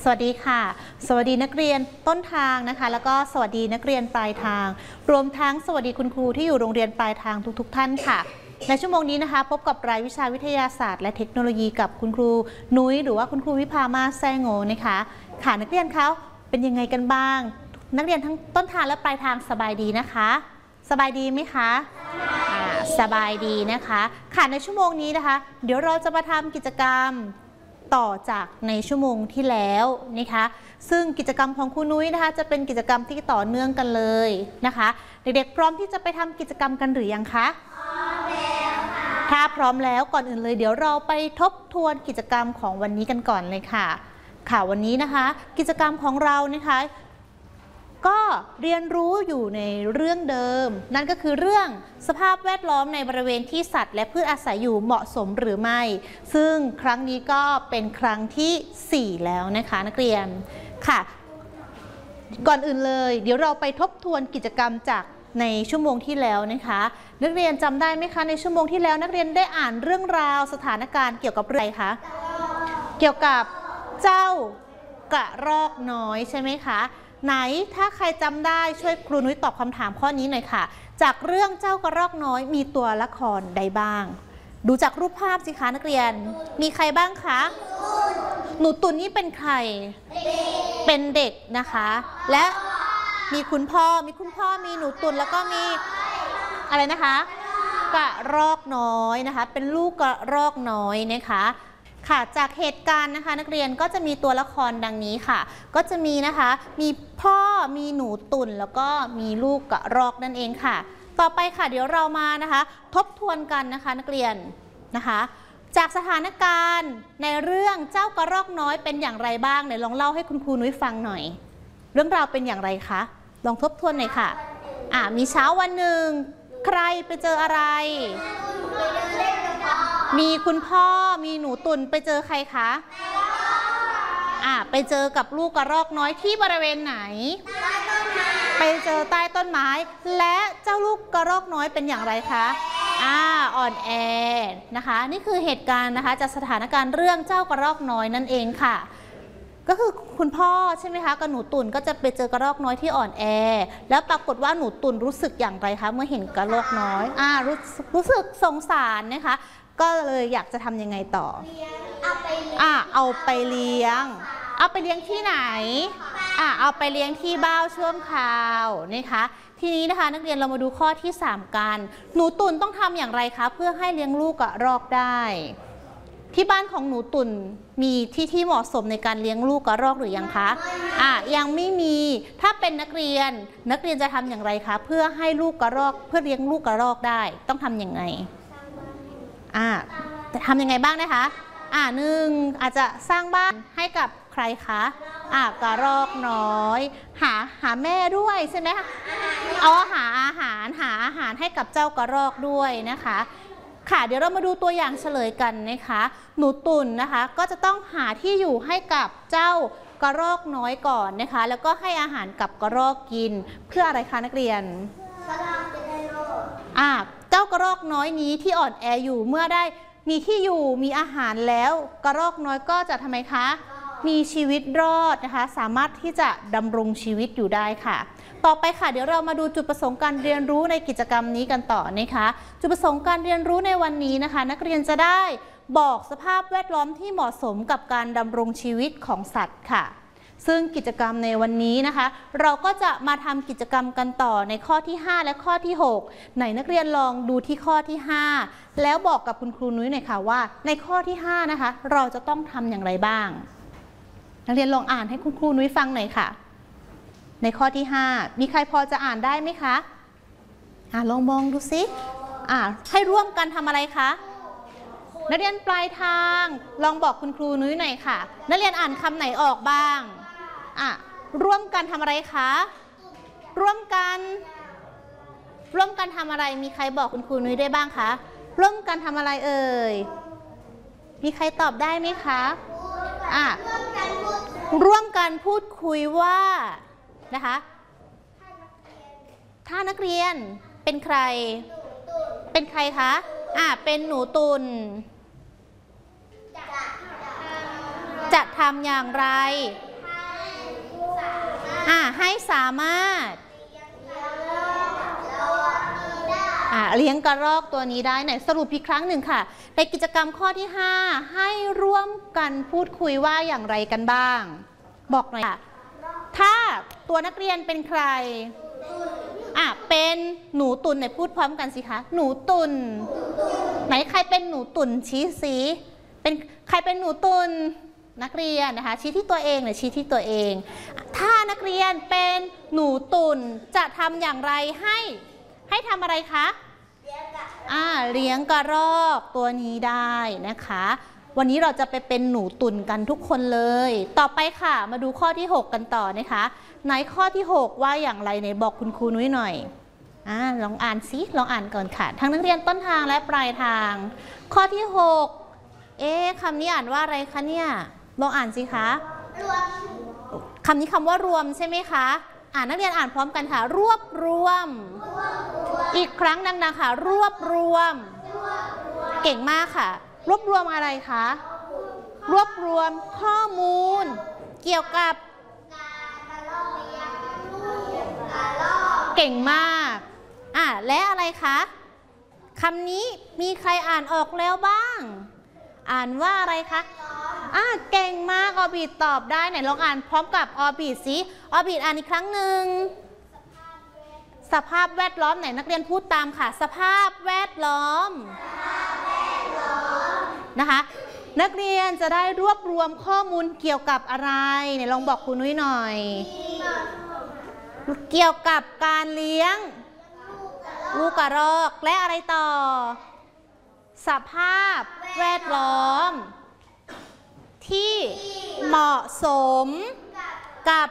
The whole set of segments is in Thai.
สวัสดีค่ะสวัสดีนักเรียนต้นทางนะคะแล้วก็สวัสดีนักเรียนปลายทางรวมทั้งสวัสดีคุณครูที่อยู่โรงเรียนปลายทางทุกท่านค่ะในชั่วโมงนี้นะคะพบกับรายวิชาวิทยาศาสตร์และเทคโนโลยีกับคุณครูนุ้ยหรือว่าคุณครูวิภามาแซงโง่นะคะค่ะนักเรียนเขาเป็นยังไงกันบ้างนักเรียนทั้งต้นทางและปลายทางสบายดีนะคะสบายดีไหมคะสบายดีนะคะค่ะในชั่วโมงนี้นะคะเดี๋ยวเราจะมาทำกิจกรรมต่อจากในชั่วโมงที่แล้วนะคะซึ่งกิจกรรมของครูนุ้ยนะคะจะเป็นกิจกรรมที่ต่อเนื่องกันเลยนะคะเด็กๆพร้อมที่จะไปทำกิจกรรมกันหรือยังคะพร้อมแล้วค่ะถ้าพร้อมแล้วก่อนอื่นเลยเดี๋ยวเราไปทบทวนกิจกรรมของวันนี้กันก่อนเลยค่ะค่ะวันนี้นะคะกิจกรรมของเรานะคะก็เรียนรู้อยู่ในเรื่องเดิมนั่นก็คือเรื่องสภาพแวดล้อมในบริเวณที่สัตว์และพืชอาศัยอยู่เหมาะสมหรือไม่ซึ่งครั้งนี้ก็เป็นครั้งที่4แล้วนะคะนักเรียนค่ะก่อนอื่นเลยเดี๋ยวเราไปทบทวนกิจกรรมจากในชั่วโมงที่แล้วนะคะนักเรียนจำได้ไหมคะในชั่วโมงที่แล้วนักเรียนได้อ่านเรื่องราวสถานการณ์เกี่ยวกับอะไรคะเกี่ยวกับเจ้ากระรอกน้อยใช่ไหมคะไหนถ้าใครจำได้ช่วยครูนุ้ยตอบคำถามข้อนี้หน่อยค่ะจากเรื่องเจ้ากระรอกน้อยมีตัวละครใดบ้างดูจากรูปภาพสิคะนักเรียนมีใครบ้างคะหนูตุ่นนี่เป็นใครเป็นเด็กนะคะและมีคุณพ่อมีหนูตุ่นแล้วก็มีอะไรนะคะกระรอกน้อยนะคะเป็นลูกกระรอกน้อยนะคะค่ะจากเหตุการณ์นะคะนักเรียนก็จะมีตัวละครดังนี้ค่ะก็จะมีนะคะมีพ่อมีหนูตุ่นแล้วก็มีลูกกระรอกนั่นเองค่ะต่อไปค่ะเดี๋ยวเรามานะคะทบทวนกันนะคะนักเรียนนะคะจากสถานการณ์ในเรื่องเจ้ากระรอกน้อยเป็นอย่างไรบ้างไหนลองเล่าให้คุณครูนุ้ยฟังหน่อยเรื่องราวเป็นอย่างไรคะลองทบทวนหน่อยค่ะมีเช้าวันหนึ่งใครไปเจออะไรมีคุณพ่อมีหนูตุ่นไปเจอใครคะไปเจอกับลูกกระรอกน้อยที่บริเวณไหนไปเจอใต้ต้นไม้และเจ้าลูกกระรอกน้อยเป็นอย่างไรคะอ่อนแอนะคะนี่คือเหตุการณ์นะคะจากสถานการณ์เรื่องเจ้ากระรอกน้อยนั่นเองค่ะก็คือคุณพ่อใช่ไหมคะกับหนูตุ่นก็จะไปเจอกระรอกน้อยที่อ่อนแอแล้วปรากฏว่าหนูตุ่นรู้สึกอย่างไรคะเมื่อเห็นกระรอกน้อยรู้สึกสงสารนะคะก็เลยอยากจะทำยังไงต่อเอาไปเลี้ยงที่ไหนเอาไปเลี้ยงที่บ้านชั่วคราวนะคะทีนี้นะคะนักเรียนเรามาดูข้อที่3กันหนูตุ่นต้องทำอย่างไรคะเพื่อให้เลี้ยงลูกกระรอกได้ที่บ้านของหนูตุ่นมีที่เหมาะสมในการเลี้ยงลูกกระรอกหรือยังคะยังไม่มีถ้าเป็นนักเรียนจะทำอย่างไรคะเพื่อให้ลูกกระรอกเพื่อเลี้ยงลูกกระรอกได้ต้องทำอย่างไรจะทำยังไงบ้างนะคะหนึ่งอาจจะสร้างบ้านให้กับใครคะกระรอกน้อยหาแม่ด้วยใช่ไหมคะหาอาหารให้กับเจ้ากระรอกด้วยนะคะค่ะเดี๋ยวเรามาดูตัวอย่างเฉลยกันนะคะหนูตุ่นนะคะก็จะต้องหาที่อยู่ให้กับเจ้ากระรอกน้อยก่อนนะคะแล้วก็ให้อาหารกับกระรอกกินเพื่ออะไรคะนักเรียนเจ้ากระรอกน้อยนี้ที่อ่อนแออยู่เมื่อได้มีที่อยู่มีอาหารแล้วกระรอกน้อยก็จะทำไมคะมีชีวิตรอดนะคะสามารถที่จะดำรงชีวิตอยู่ได้ค่ะต่อไปค่ะเดี๋ยวเรามาดูจุดประสงค์การเรียนรู้ในกิจกรรมนี้กันต่อนะคะจุดประสงค์การเรียนรู้ในวันนี้นะคะนักเรียนจะได้บอกสภาพแวดล้อมที่เหมาะสมกับการดำรงชีวิตของสัตว์ค่ะซึ่งกิจกรรมในวันนี้นะคะเราก็จะมาทำกิจกรรมกันต่อในข้อที่5และข้อที่6ไหนนักเรียนลองดูที่ข้อที่5แล้วบอกกับคุณครูนุ้ยหน่อยค่ะว่าในข้อที่5นะคะเราจะต้องทำอย่างไรบ้างนักเรียนลองอ่านให้คุณครูนุ้ยฟังหน่อยค่ะในข้อที่5มีใครพอจะอ่านได้ไหมคะลองมองดูสิให้ร่วมกันทำอะไรคะนักเรียนปลายทางลองบอกคุณครูนุ้ยหน่อยค่ะนักเรียนอ่านคำไหนออกบ้างร่วมกันทำอะไรคะร่วมกันทำอะไรมีใครบอกคุณครูนุ้ยได้บ้างคะร่วมกันทำอะไรเอ่ยมีใครตอบได้ไหมคะร่วมกันพูดคุยว่านะคะถ้านักเรียนเป็นใครคะเป็นหนูตุ่น จะทำอย่างไรให้สามารถเลี้ยงกระรอกตัวนี้ได้ไหนสรุปอีกครั้งหนึ่งค่ะในกิจกรรมข้อที่5ให้ร่วมกันพูดคุยว่าอย่างไรกันบ้างบอกหน่อยค่ะถ้าตัวนักเรียนเป็นใครเป็นหนูตุ่นไหนพูดพร้อมกันสิคะหนูตุ่นไหนใครเป็นหนูตุ่นชี้สิเป็นใครเป็นหนูตุ่นนักเรียนนะคะชี้ที่ตัวเองหรือชี้ที่ตัวเองถ้านักเรียนเป็นหนูตุ่นจะทำอย่างไรให้ทำอะไรคะเลี้ยงกระรอกตัวนี้ได้นะคะวันนี้เราจะไปเป็นหนูตุ่นกันทุกคนเลยต่อไปค่ะมาดูข้อที่6กันต่อนะคะไหนข้อที่6ว่าอย่างไรไหนบอกคุณครูนุ้ยหน่อยลองอ่านซิลองอ่านก่อนค่ะทั้งนักเรียนต้นทางและปลายทางข้อที่6คำนี้อ่านว่าอะไรคะเนี่ยลองอ่านสิคะคำนี้คำว่ารวมใช่ไหมคะนักเรียนอ่านพร้อมกันค่ะรวบรวมอีกครั้งดังๆค่ะรวบรวมเก่งมากค่ะรวบรวมอะไรคะรวบรวมข้อมูลเกี่ยวกับเก่งมากและอะไรคะคำนี้มีใครอ่านออกแล้วบ้างอ่านว่าอะไรคะเก่งมากออบิทตอบได้ไหนลองอ่านพร้อมกับออบิทสิออบิทอ่านอีกครั้งหนึ่งสภาพแวดล้อมไหนนักเรียนพูดตามค่ะสภาพแวดล้อมนะคะนักเรียนจะได้รวบรวมข้อมูลเกี่ยวกับอะไรไหนลองบอกครูนุ้ยหน่อยเกี่ยวกับการเลี้ยงลูกกระรอกและอะไรต่อสภาพแวดล้อมที่เหมาะสมกับ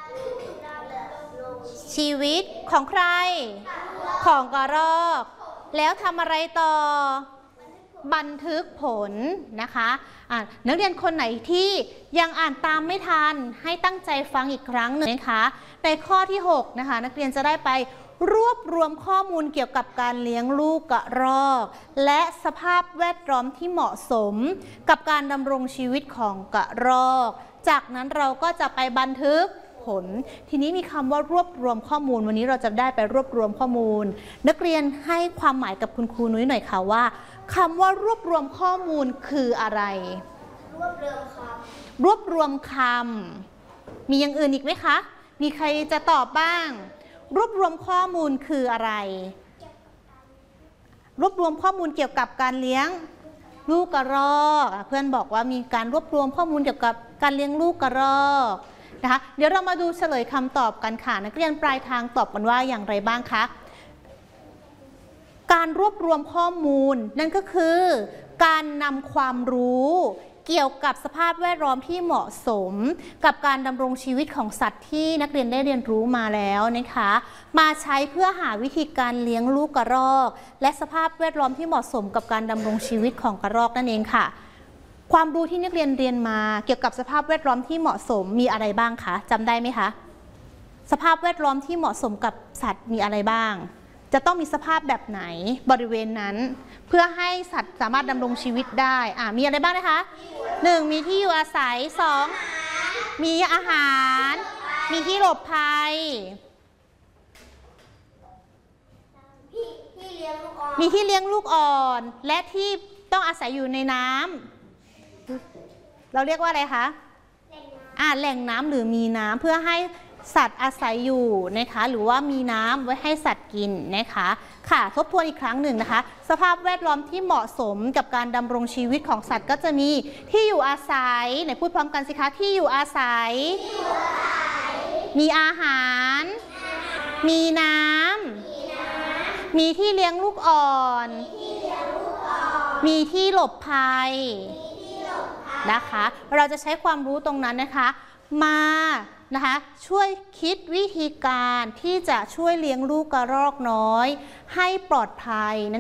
ชีวิตของใครของกระรอกแล้วทำอะไรต่อบันทึกผลนะคะนักเรียนคนไหนที่ยังอ่านตามไม่ทันให้ตั้งใจฟังอีกครั้งหนึ่งนะคะในข้อที่6นะคะนักเรียนจะได้ไปรวบรวมข้อมูลเกี่ยวกับการเลี้ยงลูกกระรอกและสภาพแวดล้อมที่เหมาะสมกับการดำรงชีวิตของกระรอกจากนั้นเราก็จะไปบันทึกผลทีนี้มีคำว่ารวบรวมข้อมูลวันนี้เราจะได้ไปรวบรวมข้อมูลนักเรียนให้ความหมายกับคุณครูนุ้ยหน่อยค่ะว่าคำว่ารวบรวมข้อมูลคืออะไรรวบรวมคำมีอย่างอื่นอีกไหมคะมีใครจะตอบบ้างรวบรวมข้อมูลคืออะไรรวบรวมข้อมูลเกี่ยวกับการเลี้ยงลูกกระรอกเพื่อนบอกว่ามีการรวบรวมข้อมูลเกี่ยวกับการเลี้ยงลูกกระรอกนะคะเดี๋ยวเรามาดูเฉลยคำตอบกันค่ะนักเรียนปลายทางตอบกันว่าอย่างไรบ้างคะการรวบรวมข้อมูลนั่นก็คือการนำความรู้เกี่ยวกับสภาพแวดล้อมที่เหมาะสมกับการดำรงชีวิตของสัตว์ที่นักเรียนได้เรียนรู้มาแล้วนะคะมาใช้เพื่อหาวิธีการเลี้ยงลูกกระรอกและสภาพแวดล้อมที่เหมาะสมกับการดำรงชีวิตของกระรอกนั่นเองค่ะความรู้ที่นักเรียนเรียนมาเกี่ยวกับสภาพแวดล้อมที่เหมาะสมมีอะไรบ้างคะจำได้ไหมคะสภาพแวดล้อมที่เหมาะสมกับสัตว์มีอะไรบ้างจะต้องมีสภาพแบบไหนบริเวณนั้นเพื่อให้สัตว์สามารถดำรงชีวิตได้มีอะไรบ้างนะคะ1มีที่อยู่อาศัย2มีอาหารมีที่หลบภัยมีที่เลี้ยงลูกอ่อนและที่ต้องอาศัยอยู่ในน้ำเราเรียกว่าอะไรคะแหล่งน้ำหรือมีน้ำเพื่อให้สัตว์อาศัยอยู่นะคะหรือว่ามีน้ำไว้ให้สัตว์กินนะคะค่ะทบทวนอีกครั้งหนึ่งนะคะสภาพแวดล้อมที่เหมาะสมกับการดำรงชีวิตของสัตว์ก็จะมีที่อยู่อาศัยไหนพูดพร้อมกันสิคะที่อยู่อาศัยมีอาหารมีน้ำมีที่เลี้ยงลูกอ่อนมีที่หลบภัยนะคะเราจะใช้ความรู้ตรงนั้นนะคะมานะคะช่วยคิดวิธีการที่จะช่วยเลี้ยงลูกกระรอกน้อยให้ปลอดภัย